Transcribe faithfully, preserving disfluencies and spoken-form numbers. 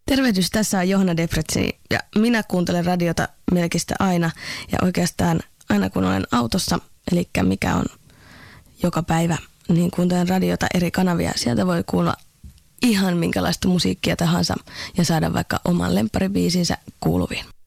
Tervehdys, tässä on Johanna Debreceni ja minä kuuntelen radiota melkein aina ja oikeastaan aina kun olen autossa, eli mikä on joka päivä, niin kuuntelen radiota eri kanavia. Sieltä voi kuulla ihan minkälaista musiikkia tahansa ja saada vaikka oman lempparibiisinsä kuuluviin.